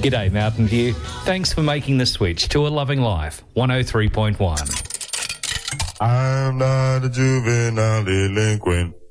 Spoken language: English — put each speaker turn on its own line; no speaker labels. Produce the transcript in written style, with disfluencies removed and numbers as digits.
G'day, Mountain View. Thanks for making the switch to A Loving Life, 103.1.
I'm not a juvenile delinquent.